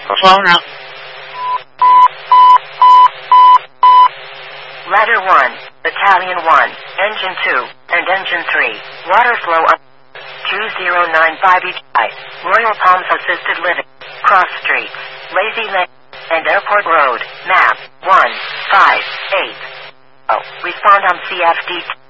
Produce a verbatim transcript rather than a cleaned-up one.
phone up. Ladder one, Battalion one, Engine two, and Engine three, water flow up two zero nine five each side, Royal Palms Assisted Living, Cross Street, Lazy Lane, and Airport Road, map one five eight. Oh, respond on C F D.